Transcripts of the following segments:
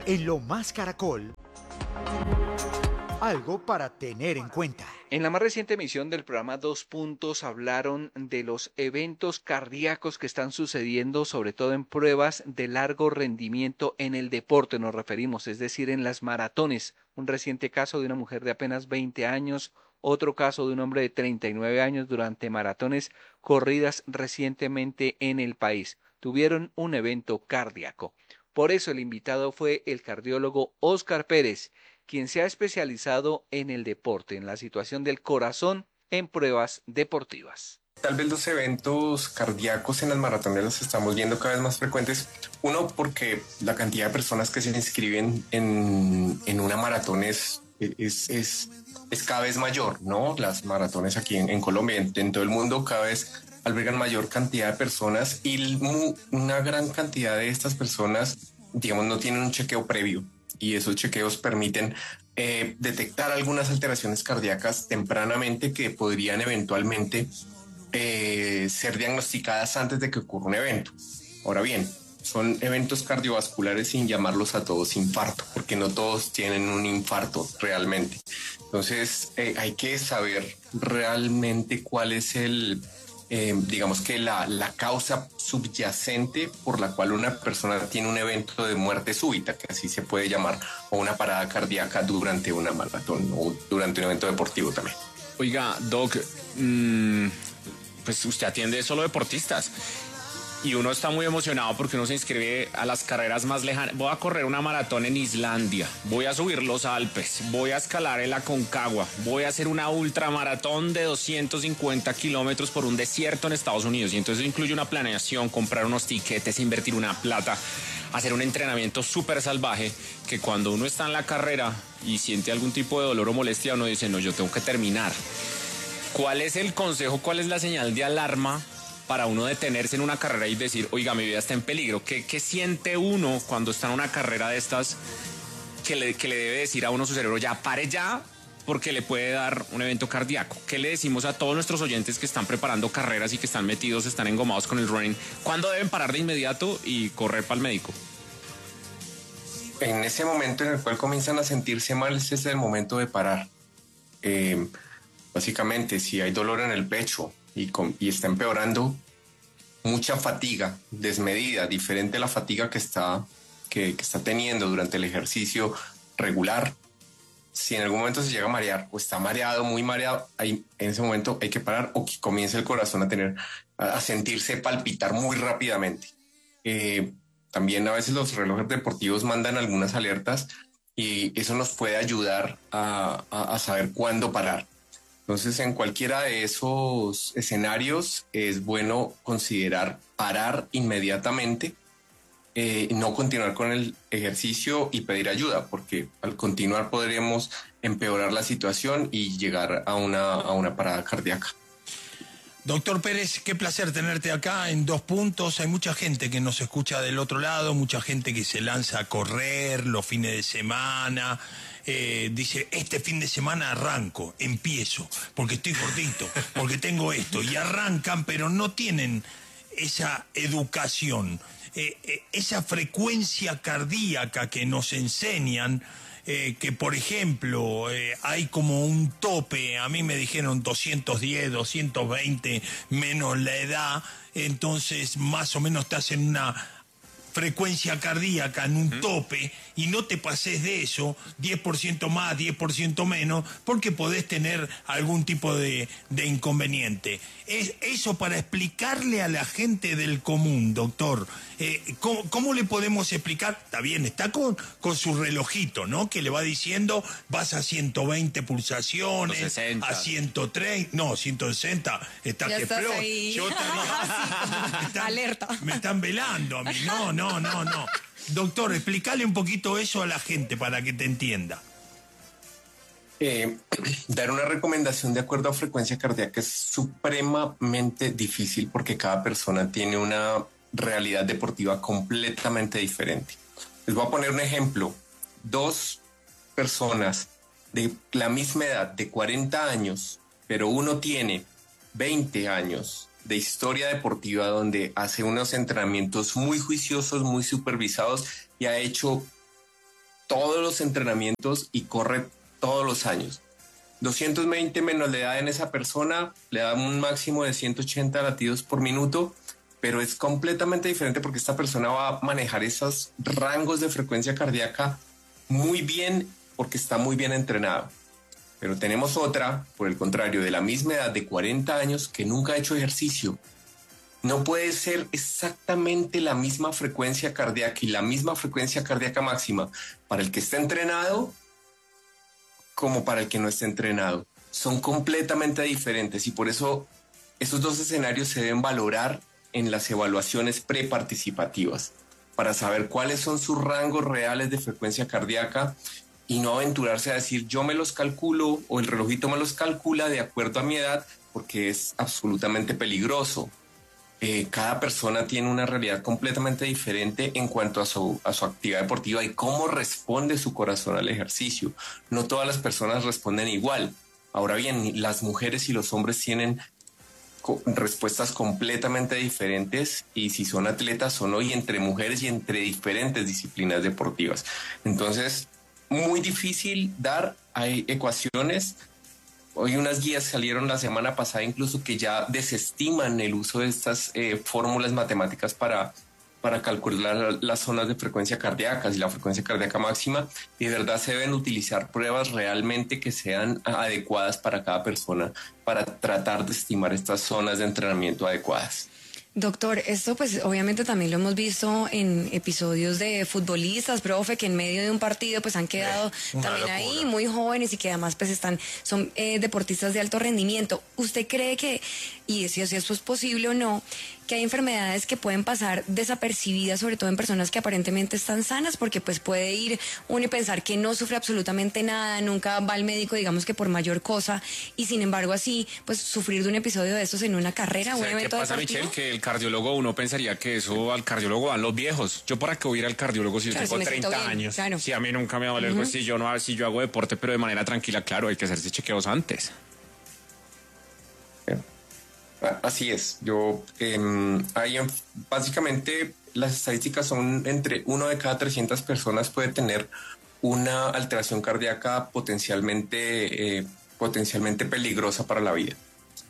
En Lo Más Caracol, algo para tener en cuenta. En la más reciente emisión del programa Dos Puntos hablaron de los eventos cardíacos que están sucediendo, sobre todo en pruebas de largo rendimiento en el deporte, nos referimos, es decir, en las maratones. Un reciente caso de una mujer de apenas 20 años, otro caso de un hombre de 39 años durante maratones corridas recientemente en el país. Tuvieron un evento cardíaco. Por eso el invitado fue el cardiólogo Óscar Pérez, quien se ha especializado en el deporte, en la situación del corazón en pruebas deportivas. Tal vez los eventos cardíacos en las maratones los estamos viendo cada vez más frecuentes. Uno, porque la cantidad de personas que se inscriben en una maratón es cada vez mayor, ¿no? Las maratones aquí en Colombia, en todo el mundo, cada vez albergan mayor cantidad de personas y una gran cantidad de estas personas, digamos, no tienen un chequeo previo. Y esos chequeos permiten detectar algunas alteraciones cardíacas tempranamente que podrían eventualmente ser diagnosticadas antes de que ocurra un evento. Ahora bien, son eventos cardiovasculares sin llamarlos a todos infarto, porque no todos tienen un infarto realmente. Entonces hay que saber realmente cuál es digamos que la causa subyacente por la cual una persona tiene un evento de muerte súbita, que así se puede llamar, o una parada cardíaca durante una maratón o durante un evento deportivo también. Oiga, Doc, pues usted atiende solo deportistas y uno está muy emocionado porque uno se inscribe a las carreras más lejanas. Voy a correr una maratón en Islandia, voy a subir los Alpes, voy a escalar el Aconcagua, voy a hacer una ultramaratón de 250 kilómetros por un desierto en Estados Unidos. Y entonces incluye una planeación, comprar unos tiquetes, invertir una plata, hacer un entrenamiento súper salvaje, que cuando uno está en la carrera y siente algún tipo de dolor o molestia, uno dice, no, yo tengo que terminar. ¿Cuál es el consejo, cuál es la señal de alarma para uno detenerse en una carrera y decir, oiga, mi vida está en peligro? ¿Qué siente uno cuando está en una carrera de estas que le debe decir a uno su cerebro, ya pare ya, porque le puede dar un evento cardíaco? ¿Qué le decimos a todos nuestros oyentes que están preparando carreras y que están metidos, están engomados con el running? ¿Cuándo deben parar de inmediato y correr para el médico? En ese momento en el cual comienzan a sentirse mal, ese es el momento de parar. Básicamente, si hay dolor en el pecho y está empeorando, mucha fatiga desmedida, diferente a la fatiga que está teniendo durante el ejercicio regular. Si en algún momento se llega a marear o está mareado, muy mareado, en ese momento hay que parar, o que comience el corazón a sentirse palpitar muy rápidamente. También a veces los relojes deportivos mandan algunas alertas y eso nos puede ayudar a saber cuándo parar. Entonces, en cualquiera de esos escenarios es bueno considerar parar inmediatamente, no continuar con el ejercicio y pedir ayuda, porque al continuar podremos empeorar la situación y llegar a una parada cardíaca. Doctor Pérez, qué placer tenerte acá en Dos Puntos. Hay mucha gente que nos escucha del otro lado, mucha gente que se lanza a correr los fines de semana. Dice, este fin de semana arranco, empiezo, porque estoy gordito, porque tengo esto, y arrancan, pero no tienen esa educación, esa frecuencia cardíaca que nos enseñan, que por ejemplo hay como un tope. A mí me dijeron 210, 220 menos la edad, entonces más o menos te hacen una frecuencia cardíaca en un tope, y no te pases de eso, 10% más, 10% menos, porque podés tener algún tipo de inconveniente. Es eso para explicarle a la gente del común, doctor. ¿Cómo le podemos explicar? Está bien, está con su relojito, ¿no? Que le va diciendo, vas a 120 pulsaciones, 160. a 130, no, 160, está Ya que estás flor. ahí. Yo estaría, Alerta. me están velando a mí, no. Doctor, explícale un poquito eso a la gente para que te entienda. Dar una recomendación de acuerdo a frecuencia cardíaca es supremamente difícil, porque cada persona tiene una realidad deportiva completamente diferente. Les voy a poner un ejemplo. Dos personas de la misma edad, de 40 años, pero uno tiene 20 años de historia deportiva, donde hace unos entrenamientos muy juiciosos, muy supervisados, y ha hecho todos los entrenamientos y corre todos los años. 220 menos la edad en esa persona le da un máximo de 180 latidos por minuto, pero es completamente diferente porque esta persona va a manejar esos rangos de frecuencia cardíaca muy bien porque está muy bien entrenado. Pero tenemos otra, por el contrario, de la misma edad de 40 años que nunca ha hecho ejercicio. No puede ser exactamente la misma frecuencia cardíaca y la misma frecuencia cardíaca máxima para el que está entrenado como para el que no está entrenado. Son completamente diferentes y por eso esos dos escenarios se deben valorar en las evaluaciones preparticipativas para saber cuáles son sus rangos reales de frecuencia cardíaca y no aventurarse a decir yo me los calculo o el relojito me los calcula de acuerdo a mi edad, porque es absolutamente peligroso. Cada persona tiene una realidad completamente diferente en cuanto a su actividad deportiva y cómo responde su corazón al ejercicio. No todas las personas responden igual. Ahora bien, las mujeres y los hombres tienen respuestas completamente diferentes y si son atletas o no, y entre mujeres y entre diferentes disciplinas deportivas. Entonces, muy difícil dar, hay ecuaciones. Hoy unas guías salieron la semana pasada incluso que ya desestiman el uso de estas fórmulas matemáticas para calcular las zonas de frecuencia cardíaca y la frecuencia cardíaca máxima, y de verdad se deben utilizar pruebas realmente que sean adecuadas para cada persona para tratar de estimar estas zonas de entrenamiento adecuadas. Doctor, esto pues obviamente también lo hemos visto en episodios de futbolistas, profe, que en medio de un partido pues han quedado también locura. ahí muy jóvenes y que además pues son deportistas de alto rendimiento. ¿Usted cree que, y si eso es posible o no, que hay enfermedades que pueden pasar desapercibidas, sobre todo en personas que aparentemente están sanas, porque pues puede ir uno y pensar que no sufre absolutamente nada, nunca va al médico, digamos que por mayor cosa, y sin embargo así, pues sufrir de un episodio de estos en una carrera, un ¿Qué evento pasa, deportivo? Michelle? Que el cardiólogo, uno pensaría que eso al cardiólogo van los viejos. ¿Yo para qué voy a ir al cardiólogo si yo Claro, tengo si me siento 30 bien, años? claro. Si a mí nunca me va a doler, pues si yo hago deporte, pero de manera tranquila, claro, hay que hacerse chequeos antes. Así es. Básicamente las estadísticas son entre 1 de cada 300 personas puede tener una alteración cardíaca potencialmente peligrosa para la vida.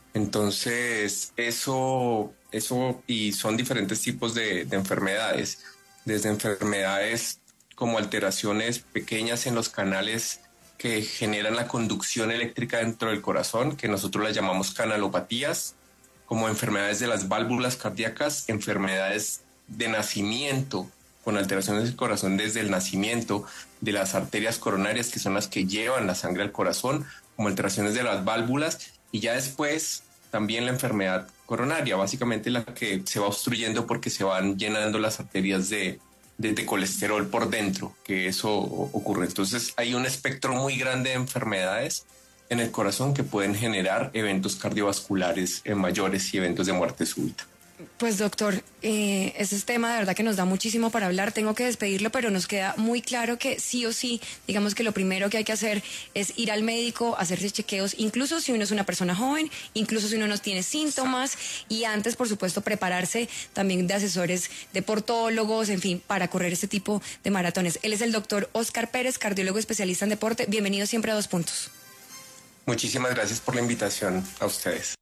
Entonces, eso y son diferentes tipos de enfermedades, desde enfermedades como alteraciones pequeñas en los canales que generan la conducción eléctrica dentro del corazón, que nosotros las llamamos canalopatías, como enfermedades de las válvulas cardíacas, enfermedades de nacimiento, con alteraciones del corazón desde el nacimiento, de las arterias coronarias, que son las que llevan la sangre al corazón, como alteraciones de las válvulas, y ya después también la enfermedad coronaria, básicamente la que se va obstruyendo porque se van llenando las arterias de colesterol por dentro, que eso ocurre. Entonces hay un espectro muy grande de enfermedades en el corazón que pueden generar eventos cardiovasculares mayores y eventos de muerte súbita. Pues doctor, ese es tema de verdad que nos da muchísimo para hablar. Tengo que despedirlo, pero nos queda muy claro que sí o sí, digamos que lo primero que hay que hacer es ir al médico, hacerse chequeos, incluso si uno es una persona joven, incluso si uno no tiene síntomas, y antes, por supuesto, prepararse también de asesores deportólogos, en fin, para correr este tipo de maratones. Él es el doctor Óscar Pérez, cardiólogo especialista en deporte. Bienvenido siempre a Dos Puntos. Muchísimas gracias por la invitación a ustedes.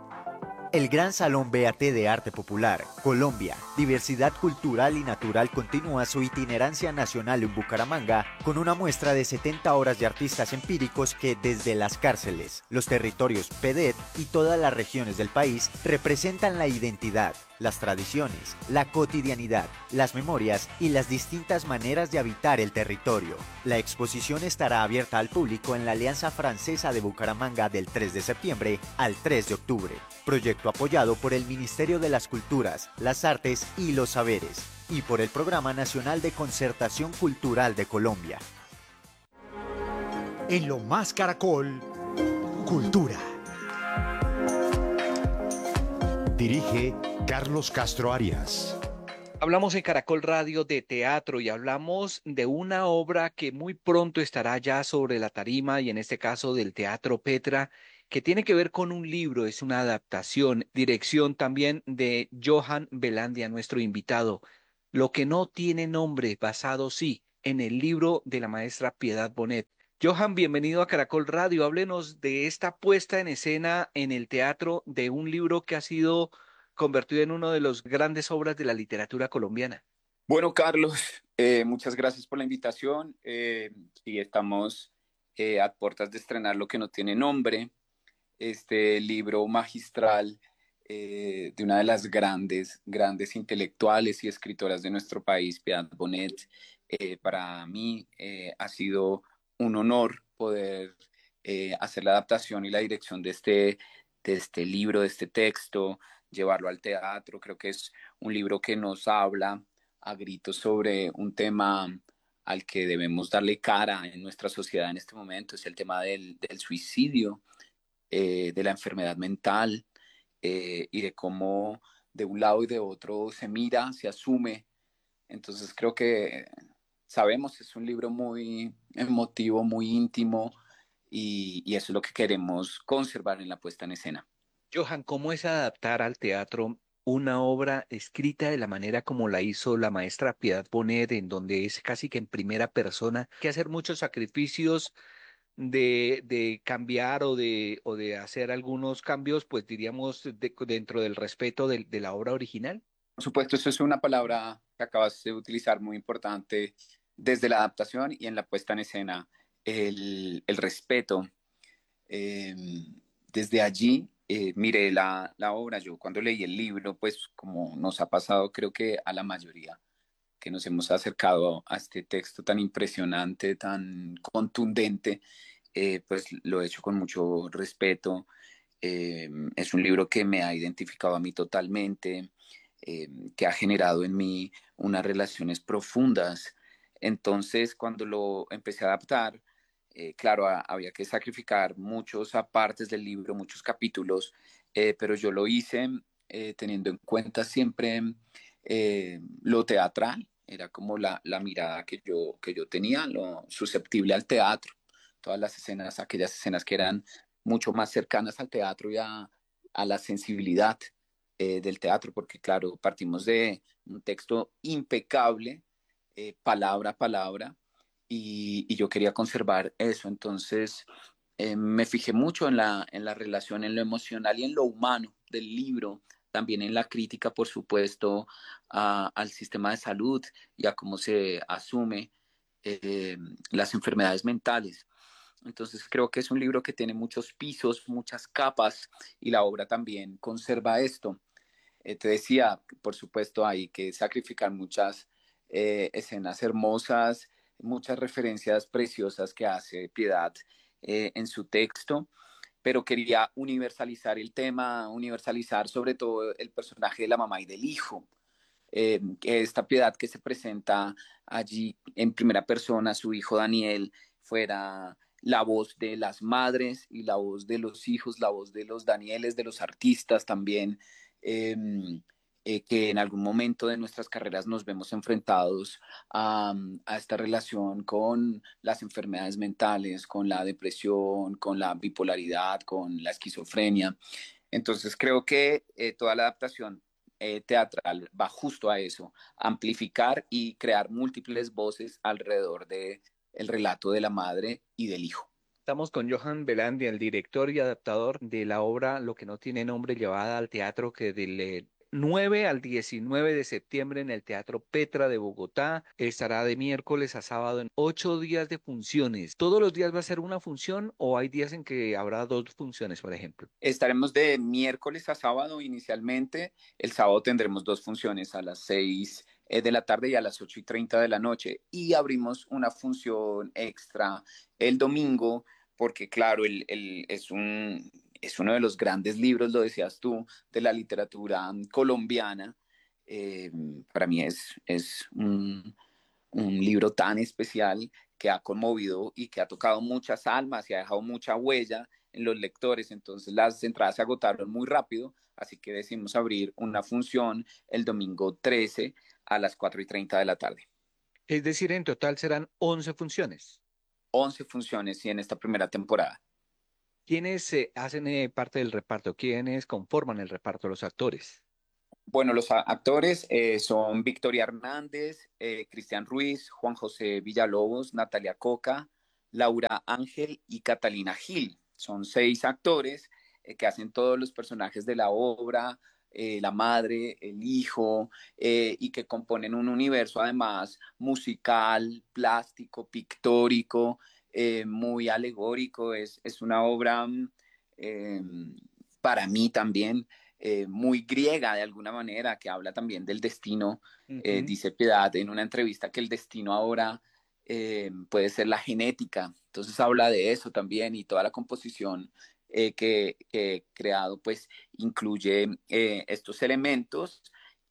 El Gran Salón BAT de Arte Popular, Colombia, Diversidad Cultural y Natural continúa su itinerancia nacional en Bucaramanga con una muestra de 70 horas de artistas empíricos que desde las cárceles, los territorios PEDET y todas las regiones del país representan la identidad, las tradiciones, la cotidianidad, las memorias y las distintas maneras de habitar el territorio. La exposición estará abierta al público en la Alianza Francesa de Bucaramanga del 3 de septiembre al 3 de octubre. Proyecto apoyado por el Ministerio de las Culturas, las Artes y los Saberes y por el Programa Nacional de Concertación Cultural de Colombia. En Lo Más Caracol, Cultura. Dirige Carlos Castro Arias. Hablamos en Caracol Radio de teatro y hablamos de una obra que muy pronto estará ya sobre la tarima, y en este caso del Teatro Petra, que tiene que ver con un libro, es una adaptación, dirección también de Johan Velandia, nuestro invitado. Lo que no tiene nombre, basado sí en el libro de la maestra Piedad Bonet. Johan, bienvenido a Caracol Radio. Háblenos de esta puesta en escena en el teatro de un libro que ha sido convertido en una de las grandes obras de la literatura colombiana. Bueno, Carlos, muchas gracias por la invitación. Sí, estamos a puertas de estrenar Lo que no tiene nombre, este libro magistral de una de las grandes intelectuales y escritoras de nuestro país, Piedad Bonet. Para mí ha sido un honor poder hacer la adaptación y la dirección de este libro, de este texto, llevarlo al teatro. Creo que es un libro que nos habla a gritos sobre un tema al que debemos darle cara en nuestra sociedad en este momento, es el tema del suicidio, de la enfermedad mental, y de cómo de un lado y de otro se mira, se asume. Entonces creo que sabemos, es un libro muy emotivo, muy íntimo, y eso es lo que queremos conservar en la puesta en escena. Johan, ¿cómo es adaptar al teatro una obra escrita de la manera como la hizo la maestra Piedad Bonet, en donde es casi que en primera persona, que hacer muchos sacrificios de cambiar o de hacer algunos cambios, pues diríamos dentro del respeto de la obra original? Por supuesto, eso es una palabra que acabas de utilizar muy importante desde la adaptación y en la puesta en escena, el respeto. Eh, Desde allí miré la obra. Yo cuando leí el libro, pues como nos ha pasado, creo que a la mayoría que nos hemos acercado a este texto tan impresionante, tan contundente, pues lo he hecho con mucho respeto. Es un libro que me ha identificado a mí totalmente, que ha generado en mí unas relaciones profundas. Entonces, cuando lo empecé a adaptar, claro, había que sacrificar muchos apartes del libro, muchos capítulos, pero yo lo hice teniendo en cuenta siempre lo teatral, era como la mirada que yo tenía, lo susceptible al teatro, todas las escenas, aquellas escenas que eran mucho más cercanas al teatro y a la sensibilidad del teatro, porque claro, partimos de un texto impecable, palabra a palabra, y yo quería conservar eso. Entonces me fijé mucho en la relación, en lo emocional y en lo humano del libro, también en la crítica, por supuesto, al sistema de salud y a cómo se asume eh, las enfermedades mentales. Entonces creo que es un libro que tiene muchos pisos, muchas capas, y la obra también conserva esto. Te decía, por supuesto, hay que sacrificar muchas escenas hermosas, muchas referencias preciosas que hace Piedad en su texto, pero quería universalizar el tema, universalizar sobre todo el personaje de la mamá y del hijo. Esta Piedad que se presenta allí en primera persona, su hijo Daniel, fuera la voz de las madres y la voz de los hijos, la voz de los Danieles, de los artistas también, eh, que en algún momento de nuestras carreras nos vemos enfrentados a esta relación con las enfermedades mentales, con la depresión, con la bipolaridad, con la esquizofrenia. Entonces creo que toda la adaptación teatral va justo a eso, amplificar y crear múltiples voces alrededor de el relato de la madre y del hijo. Estamos con Johan Belandi, el director y adaptador de la obra Lo que no tiene nombre, llevada al teatro, que del 9 al 19 de septiembre en el Teatro Petra de Bogotá estará de miércoles a sábado en 8 días de funciones. ¿Todos los días va a ser una función o hay días en que habrá dos funciones, por ejemplo? Estaremos de miércoles a sábado inicialmente. El sábado tendremos dos funciones a las 6 de la tarde y a las 8:30 de la noche. Y abrimos una función extra el domingo, porque claro, es uno de los grandes libros, lo decías tú, de la literatura colombiana. Eh, para mí es un libro tan especial que ha conmovido y que ha tocado muchas almas y ha dejado mucha huella en los lectores. Entonces las entradas se agotaron muy rápido, así que decidimos abrir una función el domingo 13 a las 4:30 de la tarde. Es decir, en total serán 11 funciones. 11 funciones y en esta primera temporada. ¿Quiénes hacen parte del reparto? ¿Quiénes conforman el reparto? Los actores. Bueno, los actores son Victoria Hernández, Cristian Ruiz, Juan José Villalobos, Natalia Coca, Laura Ángel y Catalina Gil. Son 6 actores que hacen todos los personajes de la obra, la madre, el hijo, y que componen un universo además musical, plástico, pictórico, muy alegórico. Es una obra eh, para mí también muy griega de alguna manera, que habla también del destino. Ujú. Dice Piedad en una entrevista que el destino ahora puede ser la genética. Entonces habla de eso también, y toda la composición que he creado pues incluye estos elementos,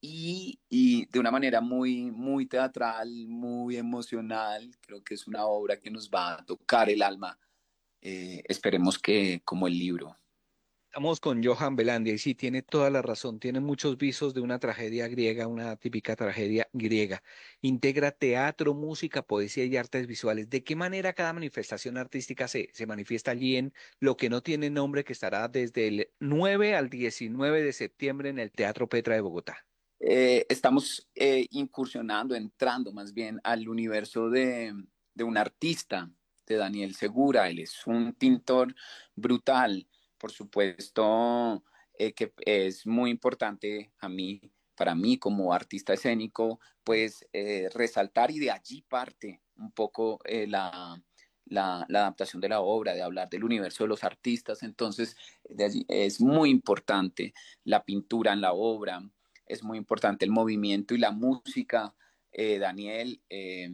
y de una manera muy, muy teatral, muy emocional. Creo que es una obra que nos va a tocar el alma. Esperemos que como el libro. Estamos con Johan Belandia y sí, tiene toda la razón, tiene muchos visos de una tragedia griega, una típica tragedia griega. Integra teatro, música, poesía y artes visuales. ¿De qué manera cada manifestación artística se manifiesta allí en Lo que no tiene nombre, que estará desde el 9 al 19 de septiembre en el Teatro Petra de Bogotá? Estamos incursionando, entrando más bien al universo de un artista, de Daniel Segura. Él es un pintor brutal, por supuesto, que es muy importante para mí como artista escénico, pues resaltar, y de allí parte un poco la adaptación de la obra, de hablar del universo de los artistas. Entonces, de allí es muy importante la pintura en la obra, es muy importante el movimiento y la música. Daniel,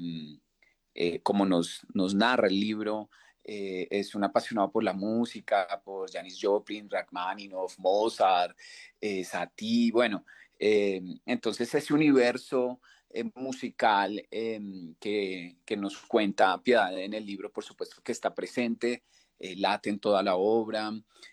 como nos narra el libro, es un apasionado por la música, por Janis Joplin, Rachmaninoff, Mozart, Satie. Bueno, entonces ese universo musical que nos cuenta Piedad en el libro, por supuesto que está presente, late en toda la obra.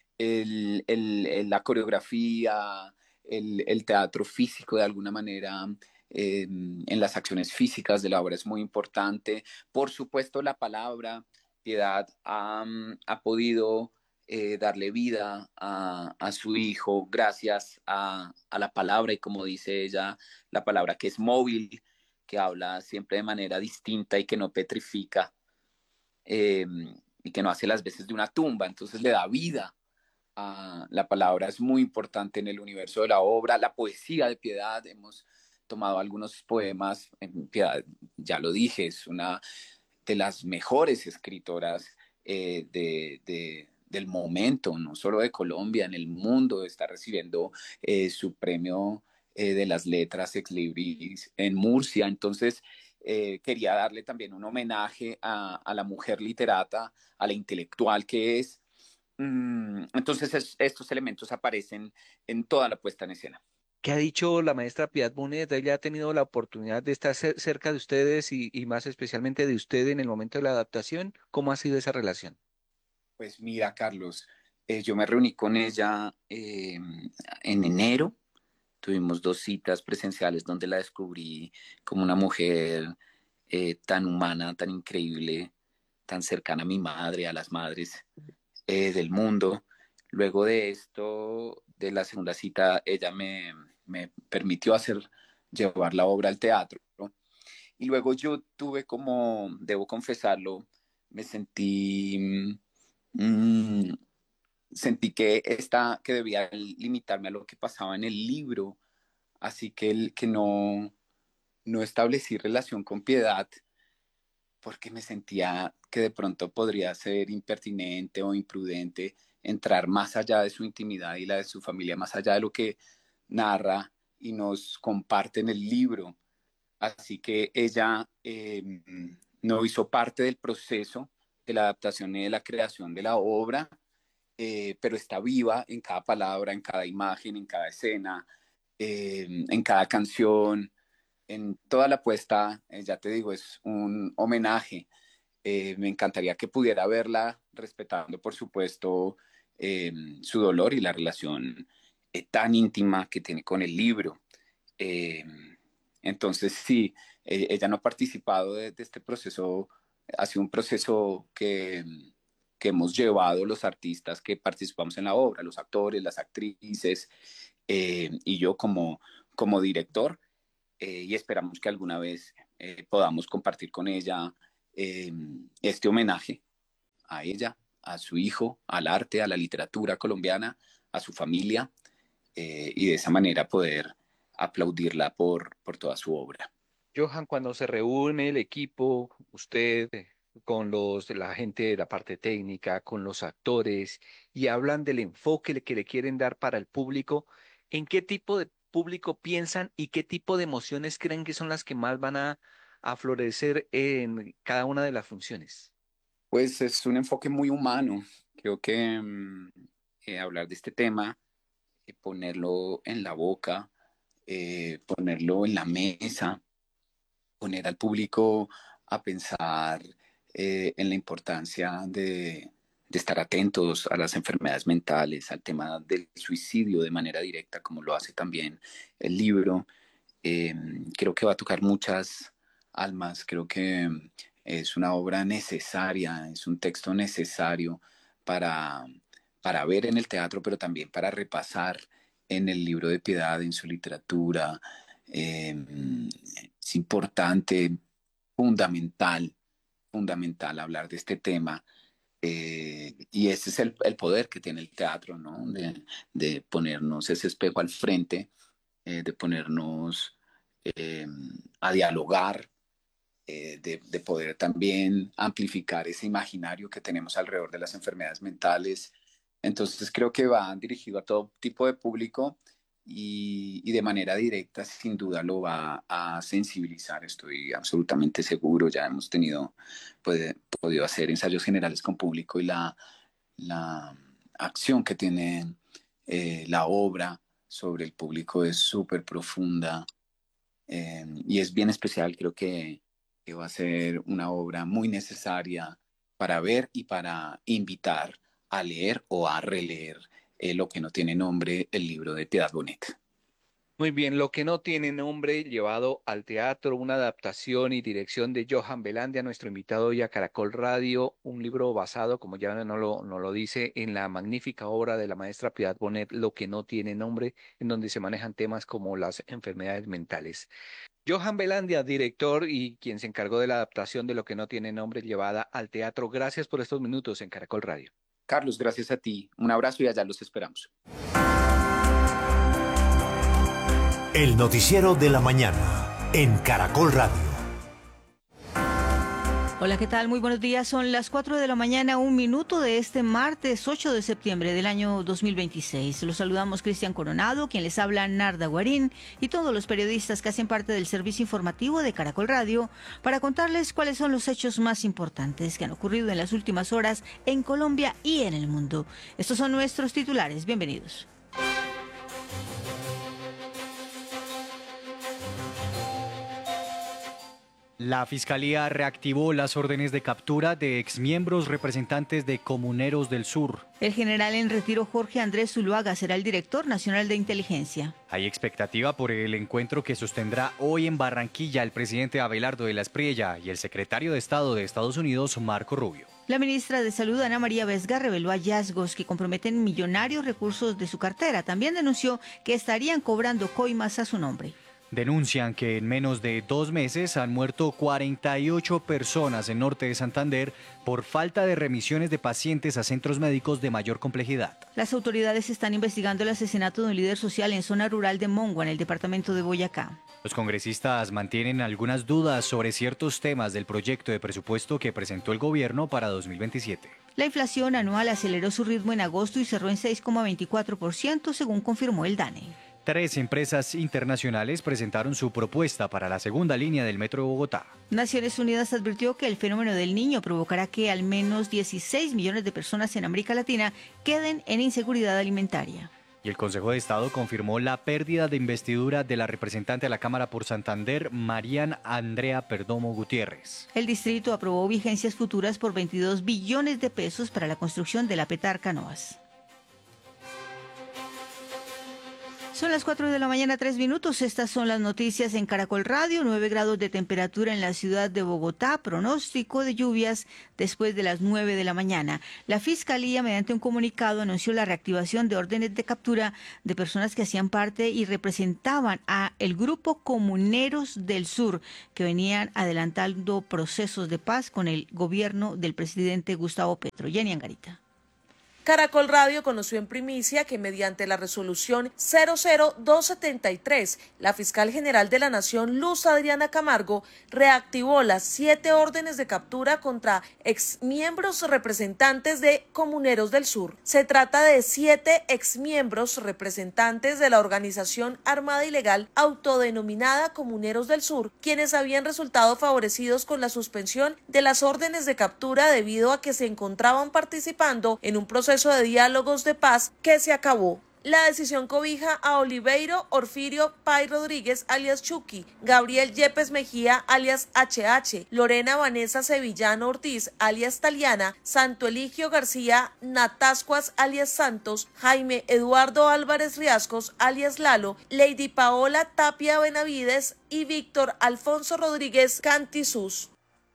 La coreografía, el teatro físico de alguna manera, en las acciones físicas de la obra es muy importante. Por supuesto, la palabra. Piedad ha podido darle vida a su hijo gracias a la palabra, y como dice ella, la palabra que es móvil, que habla siempre de manera distinta y que no petrifica, eh, y que no hace las veces de una tumba. Entonces le da vida. La palabra es muy importante en el universo de la obra. La poesía de Piedad, hemos tomado algunos poemas. Piedad, ya lo dije, es una de las mejores escritoras del momento, no solo de Colombia, en el mundo. Está recibiendo su premio de las letras Ex Libris en Murcia. Entonces, quería darle también un homenaje a la mujer literata, a la intelectual que es. Entonces, estos elementos aparecen en toda la puesta en escena. ¿Qué ha dicho la maestra Piedad Bonet? Ella ha tenido la oportunidad de estar cerca de ustedes y más especialmente de usted en el momento de la adaptación. ¿Cómo ha sido esa relación? Pues mira, Carlos, yo me reuní con ella en enero. Tuvimos 2 citas presenciales donde la descubrí como una mujer tan humana, tan increíble, tan cercana a mi madre, a las madres del mundo. Luego de esto, de la segunda cita, ella me permitió llevar la obra al teatro, ¿no? Y luego yo tuve como, debo confesarlo, me mm, sentí que debía limitarme a lo que pasaba en el libro, así que no establecí relación con Piedad, porque me sentía que de pronto podría ser impertinente o imprudente entrar más allá de su intimidad y la de su familia, más allá de lo que narra y nos comparte en el libro. Así que ella no hizo parte del proceso de la adaptación y de la creación de la obra, pero está viva en cada palabra, en cada imagen, en cada escena, en cada canción, en toda la puesta. Ya te digo, es un homenaje. Me encantaría que pudiera verla, respetando, por supuesto, su dolor y la relación tan íntima que tiene con el libro. Eh, entonces, sí, ella no ha participado de este proceso. Ha sido un proceso que hemos llevado los artistas que participamos en la obra, los actores, las actrices, y yo como director, y esperamos que alguna vez podamos compartir con ella este homenaje a ella, a su hijo, al arte, a la literatura colombiana, a su familia, y de esa manera poder aplaudirla por toda su obra. Johan, cuando se reúne el equipo, usted con la gente de la parte técnica, con los actores, y hablan del enfoque que le quieren dar para el público, ¿en qué tipo de público piensan y qué tipo de emociones creen que son las que más van a florecer en cada una de las funciones? Pues es un enfoque muy humano. Creo que hablar de este tema, ponerlo en la boca, ponerlo en la mesa, poner al público a pensar en la importancia de estar atentos a las enfermedades mentales, al tema del suicidio de manera directa, como lo hace también el libro. Creo que va a tocar muchas almas, creo que es una obra necesaria, es un texto necesario para, para ver en el teatro, pero también para repasar en el libro de Piedad, en su literatura. Es importante, fundamental, fundamental hablar de este tema. Y ese es el poder que tiene el teatro, ¿no? De ponernos ese espejo al frente, de ponernos a dialogar, de poder también amplificar ese imaginario que tenemos alrededor de las enfermedades mentales. Entonces creo que va dirigido a todo tipo de público y de manera directa sin duda lo va a sensibilizar, estoy absolutamente seguro. Ya hemos podido hacer ensayos generales con público y la acción que tiene la obra sobre el público es súper profunda, y es bien especial. Creo que va a ser una obra muy necesaria para ver y para invitar a leer o a releer Lo que no tiene nombre, el libro de Piedad Bonet. Muy bien, lo que no tiene nombre, llevado al teatro, una adaptación y dirección de Johan Velandia, nuestro invitado hoy a Caracol Radio, un libro basado, como ya no lo dice, en la magnífica obra de la maestra Piedad Bonet, Lo que no tiene nombre, en donde se manejan temas como las enfermedades mentales. Johan Velandia, director y quien se encargó de la adaptación de Lo que no tiene nombre, llevada al teatro. Gracias por estos minutos en Caracol Radio. Carlos, gracias a ti. Un abrazo y allá los esperamos. El noticiero de la mañana en Caracol Radio. Hola, ¿qué tal? Muy buenos días. Son las 4 de la mañana, 1 minuto de este martes 8 de septiembre del año 2026. Los saludamos Cristian Coronado, quien les habla Narda Guarín, y todos los periodistas que hacen parte del servicio informativo de Caracol Radio para contarles cuáles son los hechos más importantes que han ocurrido en las últimas horas en Colombia y en el mundo. Estos son nuestros titulares. Bienvenidos. La Fiscalía reactivó las órdenes de captura de exmiembros representantes de Comuneros del Sur. El general en retiro Jorge Andrés Zuluaga será el director nacional de inteligencia. Hay expectativa por el encuentro que sostendrá hoy en Barranquilla el presidente Abelardo de la Espriella y el secretario de Estado de Estados Unidos, Marco Rubio. La ministra de Salud, Ana María Vesga, reveló hallazgos que comprometen millonarios recursos de su cartera. También denunció que estarían cobrando coimas a su nombre. Denuncian que en menos de 2 meses han muerto 48 personas en norte de Santander por falta de remisiones de pacientes a centros médicos de mayor complejidad. Las autoridades están investigando el asesinato de un líder social en zona rural de Mongua, en el departamento de Boyacá. Los congresistas mantienen algunas dudas sobre ciertos temas del proyecto de presupuesto que presentó el gobierno para 2027. La inflación anual aceleró su ritmo en agosto y cerró en 6,24%, según confirmó el DANE. 3 empresas internacionales presentaron su propuesta para la segunda línea del Metro de Bogotá. Naciones Unidas advirtió que el fenómeno del Niño provocará que al menos 16 millones de personas en América Latina queden en inseguridad alimentaria. Y el Consejo de Estado confirmó la pérdida de investidura de la representante a la Cámara por Santander, Marian Andrea Perdomo Gutiérrez. El distrito aprobó vigencias futuras por 22 billones de pesos para la construcción de la Petar Canoas. Son las 4 de la mañana, 3 minutos. Estas son las noticias en Caracol Radio. 9 grados de temperatura en la ciudad de Bogotá. Pronóstico de lluvias después de las 9 de la mañana. La Fiscalía, mediante un comunicado, anunció la reactivación de órdenes de captura de personas que hacían parte y representaban a el grupo Comuneros del Sur, que venían adelantando procesos de paz con el gobierno del presidente Gustavo Petro. Jenny Angarita. Caracol Radio conoció en primicia que mediante la resolución 00273, la fiscal general de la Nación, Luz Adriana Camargo, reactivó las 7 órdenes de captura contra exmiembros representantes de Comuneros del Sur. Se trata de 7 exmiembros representantes de la organización armada ilegal autodenominada Comuneros del Sur, quienes habían resultado favorecidos con la suspensión de las órdenes de captura debido a que se encontraban participando en un proceso de diálogos de paz que se acabó. La decisión cobija a Oliveiro Orfirio Pay Rodríguez, alias Chucky, Gabriel Yepes Mejía, alias HH, Lorena Vanessa Sevillano Ortiz, alias Taliana, Santo Eligio García Natascuas, alias Santos, Jaime Eduardo Álvarez Riascos, alias Lalo, Lady Paola Tapia Benavides y Víctor Alfonso Rodríguez Cantisús.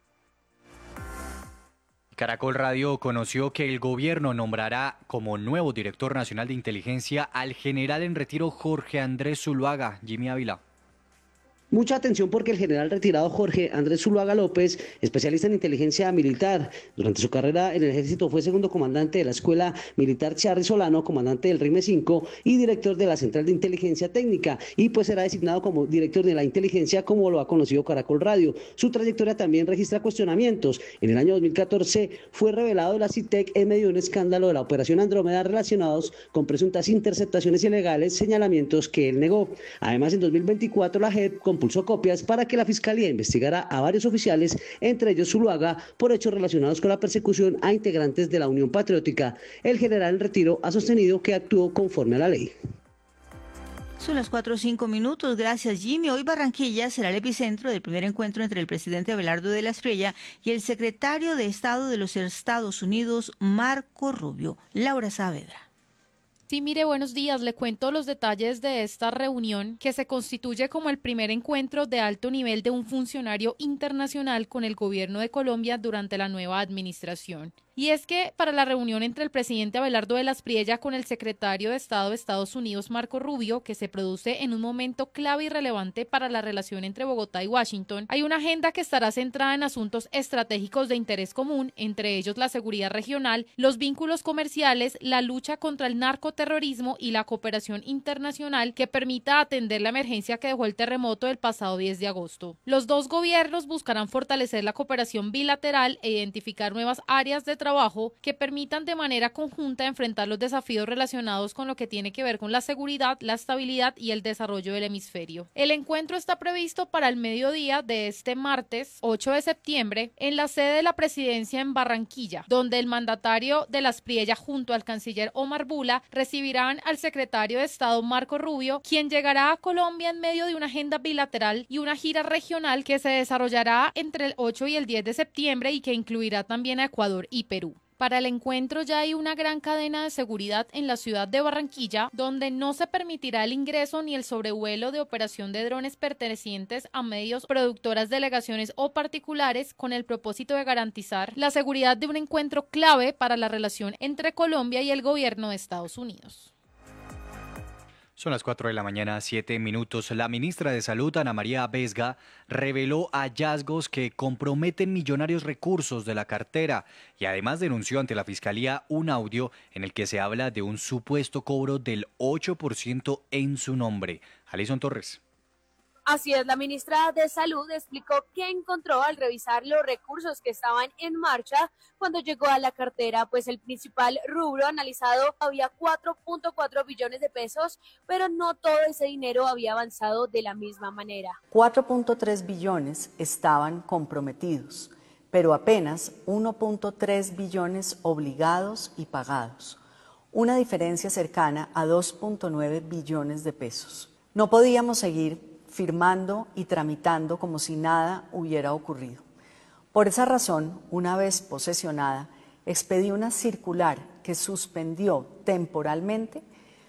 Caracol Radio conoció que el gobierno nombrará como nuevo director nacional de inteligencia al general en retiro Jorge Andrés Zuluaga. Jimmy Ávila. Mucha atención porque el general retirado Jorge Andrés Zuluaga López, especialista en inteligencia militar, durante su carrera en el ejército fue segundo comandante de la Escuela Militar Charri Solano, comandante del RIME 5 y director de la Central de Inteligencia Técnica, y pues será designado como director de la inteligencia, como lo ha conocido Caracol Radio. Su trayectoria también registra cuestionamientos. En el año 2014 fue revelado de la CITEC en medio de un escándalo de la Operación Andrómeda relacionados con presuntas interceptaciones ilegales, señalamientos que él negó. Además, en 2024 la JEP compulsó copias para que la Fiscalía investigara a varios oficiales, entre ellos Zuluaga, por hechos relacionados con la persecución a integrantes de la Unión Patriótica. El general en retiro ha sostenido que actuó conforme a la ley. Son las 4 o 5 minutos. Gracias, Jimmy. Hoy Barranquilla será el epicentro del primer encuentro entre el presidente Abelardo de la Espriella y el secretario de Estado de los Estados Unidos, Marco Rubio. Laura Saavedra. Sí, mire, buenos días. Le cuento los detalles de esta reunión que se constituye como el primer encuentro de alto nivel de un funcionario internacional con el gobierno de Colombia durante la nueva administración. Y es que para la reunión entre el presidente Abelardo de la Espriella con el secretario de Estado de Estados Unidos, Marco Rubio, que se produce en un momento clave y relevante para la relación entre Bogotá y Washington, hay una agenda que estará centrada en asuntos estratégicos de interés común, entre ellos la seguridad regional, los vínculos comerciales, la lucha contra el narcoterrorismo y la cooperación internacional que permita atender la emergencia que dejó el terremoto del pasado 10 de agosto. Los dos gobiernos buscarán fortalecer la cooperación bilateral e identificar nuevas áreas de trabajo que permitan de manera conjunta enfrentar los desafíos relacionados con lo que tiene que ver con la seguridad, la estabilidad y el desarrollo del hemisferio. El encuentro está previsto para el mediodía de este martes 8 de septiembre en la sede de la presidencia en Barranquilla, donde el mandatario de la Espriella junto al canciller Omar Bula recibirán al secretario de Estado Marco Rubio, quien llegará a Colombia en medio de una agenda bilateral y una gira regional que se desarrollará entre el 8 y el 10 de septiembre y que incluirá también a Ecuador y Perú. Para el encuentro ya hay una gran cadena de seguridad en la ciudad de Barranquilla, donde no se permitirá el ingreso ni el sobrevuelo de operación de drones pertenecientes a medios, productoras, delegaciones o particulares, con el propósito de garantizar la seguridad de un encuentro clave para la relación entre Colombia y el gobierno de Estados Unidos. Son las 4 de la mañana, 7 minutos. La ministra de Salud, Ana María Vesga, reveló hallazgos que comprometen millonarios recursos de la cartera y además denunció ante la Fiscalía un audio en el que se habla de un supuesto cobro del 8% en su nombre. Alison Torres. Así es, la ministra de Salud explicó que encontró al revisar los recursos que estaban en marcha cuando llegó a la cartera, pues el principal rubro analizado había 4.4 billones de pesos, pero no todo ese dinero había avanzado de la misma manera. 4.3 billones estaban comprometidos, pero apenas 1.3 billones obligados y pagados, una diferencia cercana a 2.9 billones de pesos. No podíamos seguir firmando y tramitando como si nada hubiera ocurrido. Por esa razón, una vez posesionada, expedí una circular que suspendió temporalmente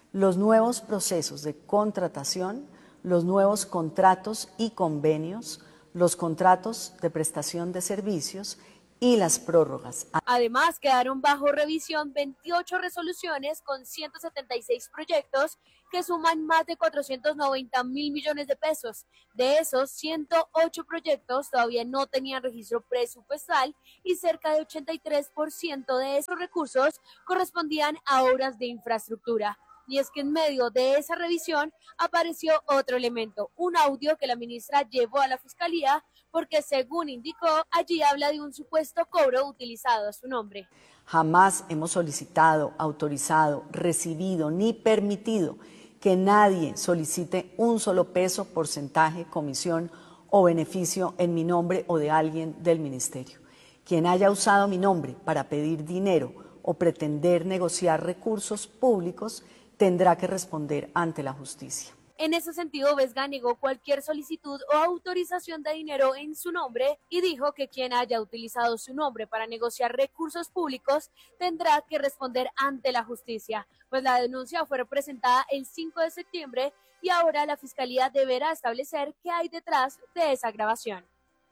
los nuevos procesos de contratación, los nuevos contratos y convenios, los contratos de prestación de servicios y las prórrogas. Además, quedaron bajo revisión 28 resoluciones con 176 proyectos que suman más de 490.000 millones de pesos. De esos, 108 proyectos todavía no tenían registro presupuestal y cerca de 83% de esos recursos correspondían a obras de infraestructura. Y es que en medio de esa revisión apareció otro elemento, un audio que la ministra llevó a la Fiscalía porque, según indicó, allí habla de un supuesto cobro utilizado a su nombre. Jamás hemos solicitado, autorizado, recibido ni permitido que nadie solicite un solo peso, porcentaje, comisión o beneficio en mi nombre o de alguien del ministerio. Quien haya usado mi nombre para pedir dinero o pretender negociar recursos públicos tendrá que responder ante la justicia. En ese sentido, Vesga negó cualquier solicitud o autorización de dinero en su nombre y dijo que quien haya utilizado su nombre para negociar recursos públicos tendrá que responder ante la justicia, pues la denuncia fue presentada el 5 de septiembre y ahora la Fiscalía deberá establecer qué hay detrás de esa grabación.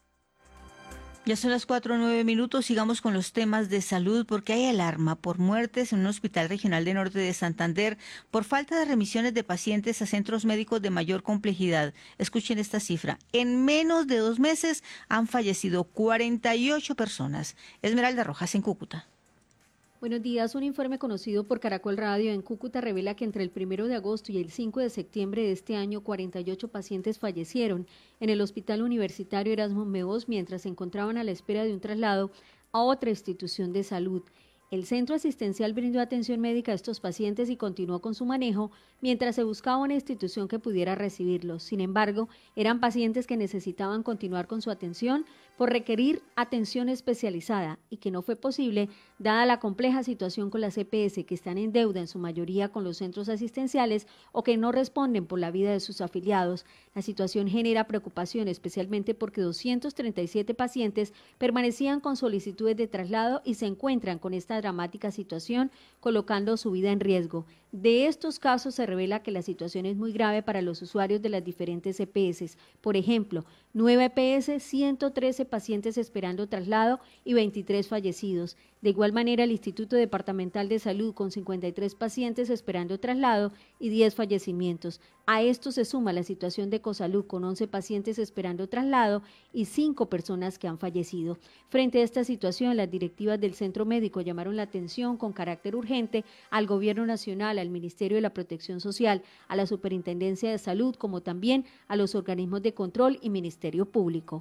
Ya son las 4:09, sigamos con los temas de salud porque hay alarma por muertes en un hospital regional de norte de Santander por falta de remisiones de pacientes a centros médicos de mayor complejidad. Escuchen esta cifra, en menos de 2 meses han fallecido 48 personas. Esmeralda Rojas en Cúcuta. Buenos días. Un informe conocido por Caracol Radio en Cúcuta revela que entre el 1 de agosto y el 5 de septiembre de este año, 48 pacientes fallecieron en el Hospital Universitario Erasmo Meós mientras se encontraban a la espera de un traslado a otra institución de salud. El centro asistencial brindó atención médica a estos pacientes y continuó con su manejo mientras se buscaba una institución que pudiera recibirlos. Sin embargo, eran pacientes que necesitaban continuar con su atención por requerir atención especializada y que no fue posible dada la compleja situación con las EPS que están en deuda en su mayoría con los centros asistenciales o que no responden por la vida de sus afiliados. La situación genera preocupación especialmente porque 237 pacientes permanecían con solicitudes de traslado y se encuentran con esta dramática situación colocando su vida en riesgo. De estos casos se revela que la situación es muy grave para los usuarios de las diferentes EPS. Por ejemplo, 9 EPS, 113 pacientes esperando traslado y 23 fallecidos. De igual manera, el Instituto Departamental de Salud con 53 pacientes esperando traslado y 10 fallecimientos. A esto se suma la situación de Cosalud con 11 pacientes esperando traslado y 5 personas que han fallecido. Frente a esta situación, las directivas del centro médico llamaron la atención con carácter urgente al Gobierno Nacional, al Ministerio de la Protección Social, a la Superintendencia de Salud, como también a los organismos de control y Ministerio Público.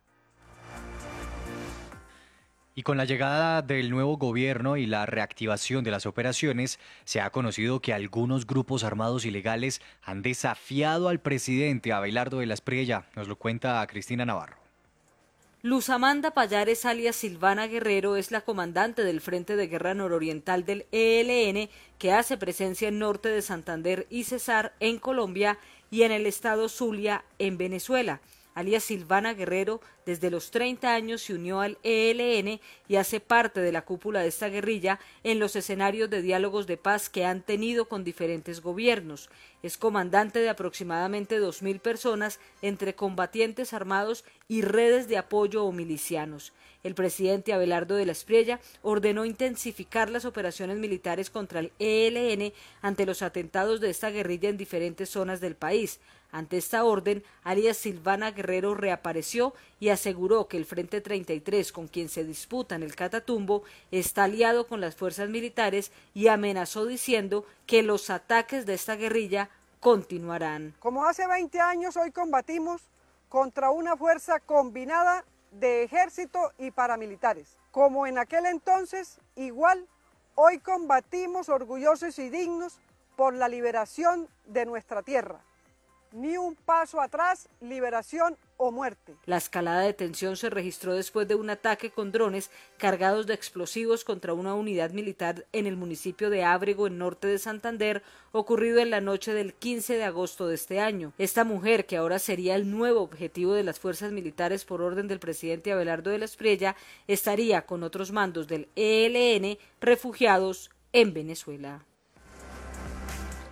Y con la llegada del nuevo gobierno y la reactivación de las operaciones, se ha conocido que algunos grupos armados ilegales han desafiado al presidente Abelardo de la Espriella. Nos lo cuenta Cristina Navarro. Luz Amanda Payares, alias Silvana Guerrero, es la comandante del Frente de Guerra Nororiental del ELN, que hace presencia en norte de Santander y Cesar, en Colombia, y en el estado Zulia, en Venezuela. Alias Silvana Guerrero, desde los 30 años se unió al ELN y hace parte de la cúpula de esta guerrilla en los escenarios de diálogos de paz que han tenido con diferentes gobiernos. Es comandante de aproximadamente 2.000 personas entre combatientes armados y redes de apoyo o milicianos. El presidente Abelardo de la Espriella ordenó intensificar las operaciones militares contra el ELN ante los atentados de esta guerrilla en diferentes zonas del país. Ante esta orden, alias Silvana Guerrero reapareció y aseguró que el Frente 33, con quien se disputa en el Catatumbo, está aliado con las fuerzas militares y amenazó diciendo que los ataques de esta guerrilla continuarán. Como hace 20 años, hoy combatimos contra una fuerza combinada de ejército y paramilitares. Como en aquel entonces, igual, hoy combatimos orgullosos y dignos por la liberación de nuestra tierra. Ni un paso atrás, liberación o muerte. La escalada de tensión se registró después de un ataque con drones cargados de explosivos contra una unidad militar en el municipio de Ábrego, en norte de Santander, ocurrido en la noche del 15 de agosto de este año. Esta mujer, que ahora sería el nuevo objetivo de las fuerzas militares por orden del presidente Abelardo de la Espriella, estaría con otros mandos del ELN refugiados en Venezuela.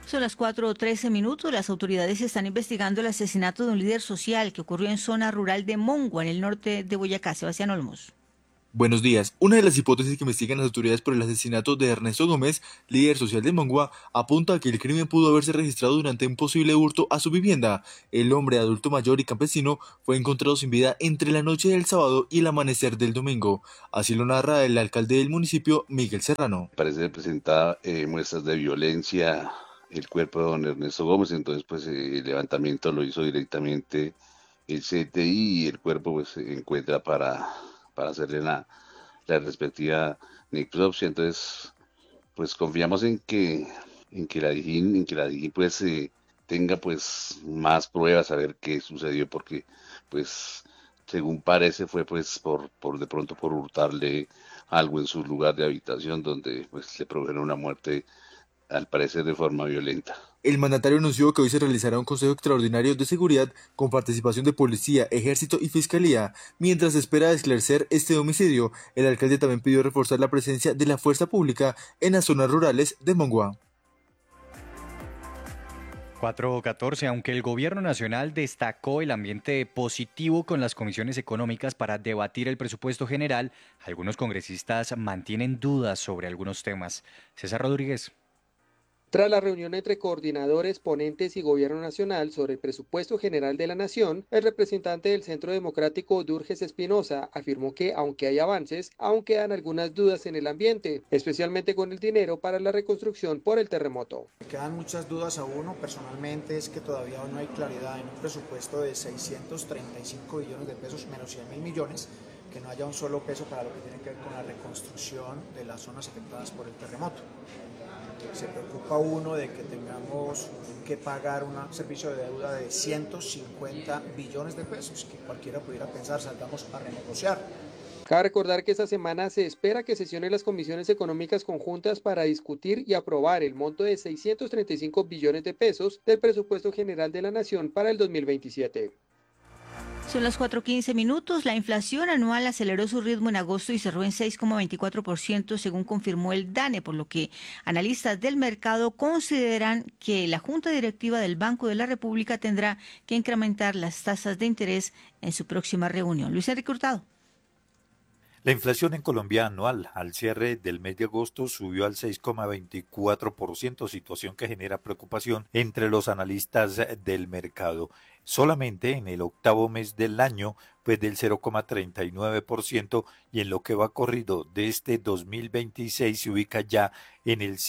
Son las 4:13. Las autoridades están investigando el asesinato de un líder social que ocurrió en zona rural de Mongua, en el norte de Boyacá. Sebastián Olmos. Buenos días. Una de las hipótesis que investigan las autoridades por el asesinato de Ernesto Gómez, líder social de Mongua, apunta a que el crimen pudo haberse registrado durante un posible hurto a su vivienda. El hombre adulto mayor y campesino fue encontrado sin vida entre la noche del sábado y el amanecer del domingo. Así lo narra el alcalde del municipio, Miguel Serrano. Parece presentar muestras de violencia el cuerpo de don Ernesto Gómez, entonces pues el levantamiento lo hizo directamente el CTI y el cuerpo pues se encuentra para hacerle la respectiva necropsia. Entonces pues confiamos en que la DIJÍN pues tenga pues más pruebas a ver qué sucedió, porque pues según parece fue pues por de pronto por hurtarle algo en su lugar de habitación, donde pues le produjeron una muerte al parecer de forma violenta. El mandatario anunció que hoy se realizará un consejo extraordinario de seguridad con participación de policía, ejército y fiscalía. Mientras se espera esclarecer este homicidio, el alcalde también pidió reforzar la presencia de la fuerza pública en las zonas rurales de Mongua. 4:14. Aunque el gobierno nacional destacó el ambiente positivo con las comisiones económicas para debatir el presupuesto general, algunos congresistas mantienen dudas sobre algunos temas. César Rodríguez. Tras la reunión entre coordinadores, ponentes y gobierno nacional sobre el presupuesto general de la nación, el representante del Centro Democrático, Durges Espinosa, afirmó que, aunque hay avances, aún quedan algunas dudas en el ambiente, especialmente con el dinero para la reconstrucción por el terremoto. Quedan muchas dudas a uno, personalmente, es que todavía no hay claridad en un presupuesto de 635 billones de pesos menos 100.000 millones, que no haya un solo peso para lo que tiene que ver con la reconstrucción de las zonas afectadas por el terremoto. Se preocupa uno de que tengamos que pagar un servicio de deuda de 150 billones de pesos, que cualquiera pudiera pensar, salgamos a renegociar. Cabe recordar que esta semana se espera que sesionen las comisiones económicas conjuntas para discutir y aprobar el monto de 635 billones de pesos del presupuesto general de la nación para el 2027. Son las 4:15. La inflación anual aceleró su ritmo en agosto y cerró en 6,24%, según confirmó el DANE, por lo que analistas del mercado consideran que la Junta Directiva del Banco de la República tendrá que incrementar las tasas de interés en su próxima reunión. Luis Enrique Hurtado. La inflación en Colombia anual al cierre del mes de agosto subió al 6,24%, situación que genera preocupación entre los analistas del mercado. Solamente en el octavo mes del año fue del 0,39% y en lo que va corrido de este 2026 se ubica ya en el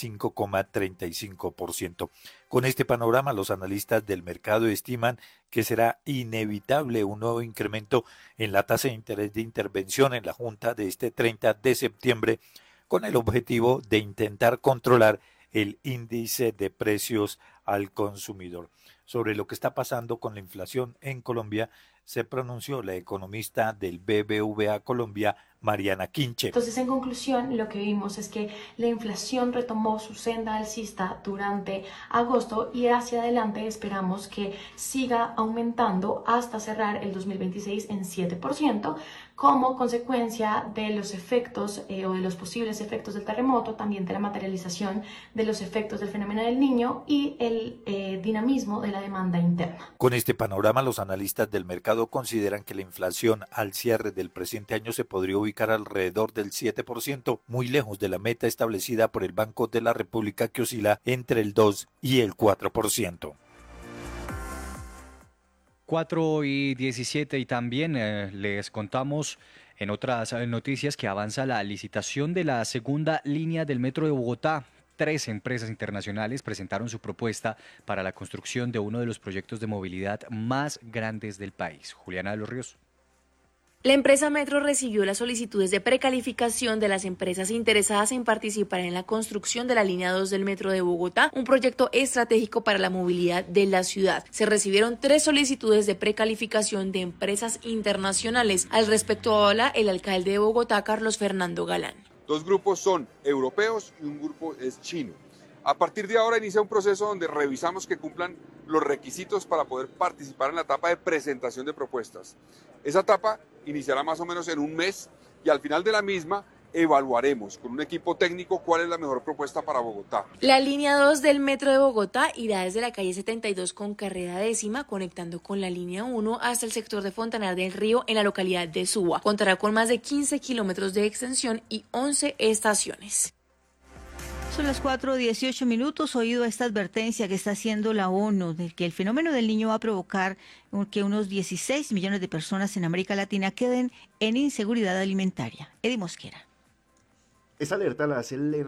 5,35%. Con este panorama, los analistas del mercado estiman que será inevitable un nuevo incremento en la tasa de interés de intervención en la Junta de este 30 de septiembre con el objetivo de intentar controlar el índice de precios al consumidor. Sobre lo que está pasando con la inflación en Colombia, se pronunció la economista del BBVA Colombia, Mariana Quinche. Entonces, en conclusión, lo que vimos es que la inflación retomó su senda alcista durante agosto y hacia adelante esperamos que siga aumentando hasta cerrar el 2026 en 7%, como consecuencia de los efectos o de los posibles efectos del terremoto, también de la materialización de los efectos del fenómeno del Niño y el dinamismo de la demanda interna. Con este panorama, los analistas del mercado consideran que la inflación al cierre del presente año se podría ubicar alrededor del 7%, muy lejos de la meta establecida por el Banco de la República, que oscila entre el 2 y el 4%. 4:17 y también les contamos en otras noticias que avanza la licitación de la segunda línea del Metro de Bogotá. 3 empresas internacionales presentaron su propuesta para la construcción de uno de los proyectos de movilidad más grandes del país. Juliana de los Ríos. La empresa Metro recibió las solicitudes de precalificación de las empresas interesadas en participar en la construcción de la línea 2 del Metro de Bogotá, un proyecto estratégico para la movilidad de la ciudad. Se recibieron 3 solicitudes de precalificación de empresas internacionales. Al respecto habla el alcalde de Bogotá, Carlos Fernando Galán. 2 grupos son europeos y un grupo es chino. A partir de ahora inicia un proceso donde revisamos que cumplan los requisitos para poder participar en la etapa de presentación de propuestas. Esa etapa iniciará más o menos en un mes y al final de la misma evaluaremos con un equipo técnico cuál es la mejor propuesta para Bogotá. La línea 2 del Metro de Bogotá irá desde la calle 72 con carrera 10ª, conectando con la línea 1 hasta el sector de Fontanar del Río en la localidad de Suba. Contará con más de 15 kilómetros de extensión y 11 estaciones. Son las 4:18 minutos. Oído esta advertencia que está haciendo la ONU de que el fenómeno del Niño va a provocar que unos 16 millones de personas en América Latina queden en inseguridad alimentaria. Eddie Mosquera. Esa alerta la hace el